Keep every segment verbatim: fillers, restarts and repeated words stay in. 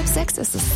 sechs ist es.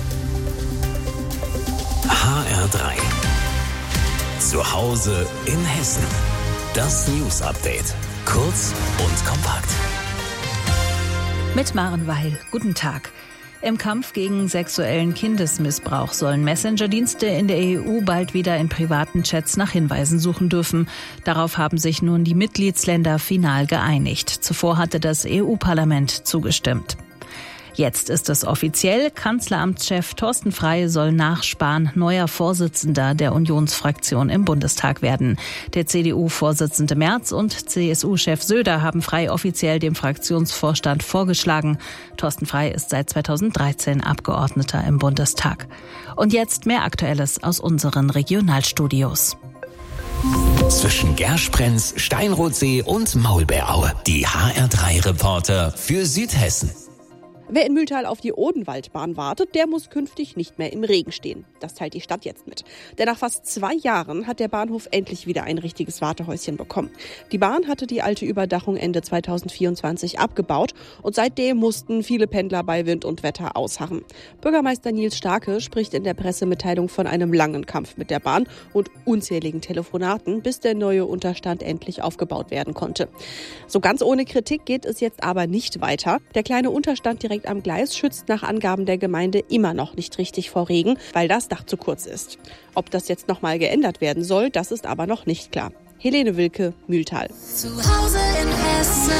H R drei. Zu Hause in Hessen. Das News Update. Kurz und kompakt. Mit Maren Weil. Guten Tag. Im Kampf gegen sexuellen Kindesmissbrauch sollen Messenger-Dienste in der E U bald wieder in privaten Chats nach Hinweisen suchen dürfen. Darauf haben sich nun die Mitgliedsländer final geeinigt. Zuvor hatte das E U-Parlament zugestimmt. Jetzt ist es offiziell. Kanzleramtschef Thorsten Frey soll nach Spahn neuer Vorsitzender der Unionsfraktion im Bundestag werden. Der C D U-Vorsitzende Merz und C S U-Chef Söder haben Frey offiziell dem Fraktionsvorstand vorgeschlagen. Thorsten Frey ist seit zweitausenddreizehn Abgeordneter im Bundestag. Und jetzt mehr Aktuelles aus unseren Regionalstudios. Zwischen Gersprenz, Steinrotsee und Maulbeeraue. Die H R drei Reporter für Südhessen. Wer in Mühltal auf die Odenwaldbahn wartet, der muss künftig nicht mehr im Regen stehen. Das teilt die Stadt jetzt mit. Denn nach fast zwei Jahren hat der Bahnhof endlich wieder ein richtiges Wartehäuschen bekommen. Die Bahn hatte die alte Überdachung Ende zweitausendvierundzwanzig abgebaut und seitdem mussten viele Pendler bei Wind und Wetter ausharren. Bürgermeister Nils Starke spricht in der Pressemitteilung von einem langen Kampf mit der Bahn und unzähligen Telefonaten, bis der neue Unterstand endlich aufgebaut werden konnte. So ganz ohne Kritik geht es jetzt aber nicht weiter. Der kleine Unterstand direkt am Gleis schützt nach Angaben der Gemeinde immer noch nicht richtig vor Regen, weil das Dach zu kurz ist. Ob das jetzt nochmal geändert werden soll, das ist aber noch nicht klar. Helene Wilke, Mühltal. Zu Hause in Hessen.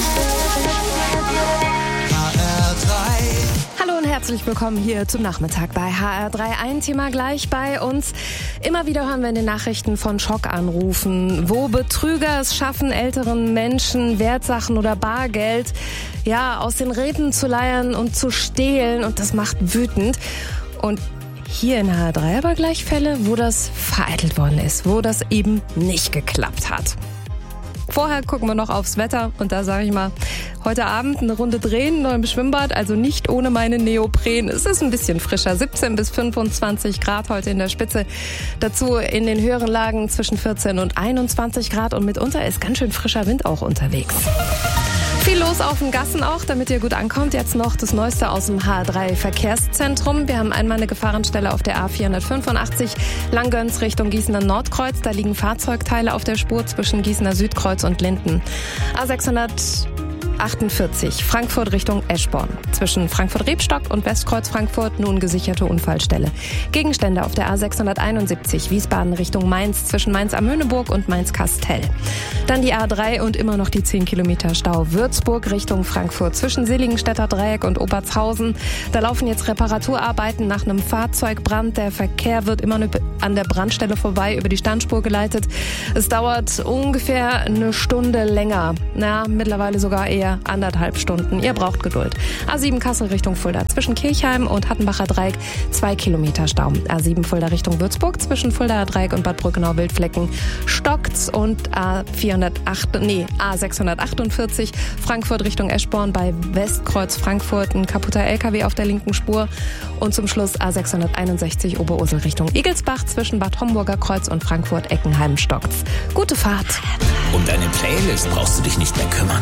H R drei. Hallo und herzlich willkommen hier zum Nachmittag bei H R drei. Ein Thema gleich bei uns. Immer wieder hören wir in den Nachrichten von Schockanrufen, wo Betrüger es schaffen, älteren Menschen Wertsachen oder Bargeld ja, aus den Räten zu leiern und zu stehlen. Und das macht wütend. Und hier in H R drei aber gleich Fälle, wo das vereitelt worden ist, wo das eben nicht geklappt hat. Vorher gucken wir noch aufs Wetter und da sage ich mal, heute Abend eine Runde drehen, noch im Schwimmbad, also nicht ohne meine Neopren. Es ist ein bisschen frischer, siebzehn bis fünfundzwanzig Grad heute in der Spitze. Dazu in den höheren Lagen zwischen vierzehn und einundzwanzig Grad und mitunter ist ganz schön frischer Wind auch unterwegs. Viel los auf den Gassen auch, damit ihr gut ankommt. Jetzt noch das Neueste aus dem H R drei Verkehrszentrum. Wir haben einmal eine Gefahrenstelle auf der A vierhundertfünfundachtzig Langgöns Richtung Gießener Nordkreuz. Da liegen Fahrzeugteile auf der Spur zwischen Gießener Südkreuz und Linden. A sechshundertachtundvierzig Frankfurt Richtung Eschborn. Zwischen Frankfurt-Rebstock und Westkreuz Frankfurt nun gesicherte Unfallstelle. Gegenstände auf der A sechshunderteinundsiebzig Wiesbaden Richtung Mainz zwischen Mainz-am-Möhneburg und Mainz-Kastel. Dann die A drei und immer noch die zehn Kilometer Stau Würzburg Richtung Frankfurt zwischen Seligenstädter Dreieck und Obertshausen. Da laufen jetzt Reparaturarbeiten nach einem Fahrzeugbrand. Der Verkehr wird immer an der Brandstelle vorbei über die Standspur geleitet. Es dauert ungefähr eine Stunde länger. Na, mittlerweile sogar eher anderthalb Stunden. Ihr braucht Geduld. A sieben Kassel Richtung Fulda zwischen Kirchheim und Hattenbacher Dreieck zwei Kilometer Stau. A sieben Fulda Richtung Würzburg zwischen Fuldaer Dreieck und Bad Brückenau-Wildflecken stockt's und A vierhundertacht, nee, A sechshundertachtundvierzig Frankfurt Richtung Eschborn bei Westkreuz Frankfurt ein kaputter L K W auf der linken Spur und zum Schluss A sechshunderteinundsechzig Oberursel Richtung Igelsbach zwischen Bad Homburger Kreuz und Frankfurt Eckenheim stockt's. Gute Fahrt. Um deine Playlist brauchst du dich nicht mehr kümmern.